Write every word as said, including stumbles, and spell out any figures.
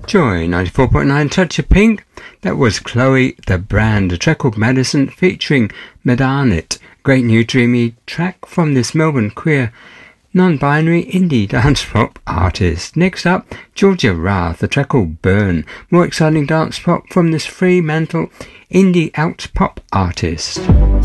Joy ninety-four point nine Touch of Pink. That was Chloe the Brand, a track called Madison featuring Medanit. Great new dreamy track from this Melbourne queer non-binary indie dance pop artist. Next up, Georgia Rath, a track called Burn. More exciting dance pop from this Fremantle indie out pop artist.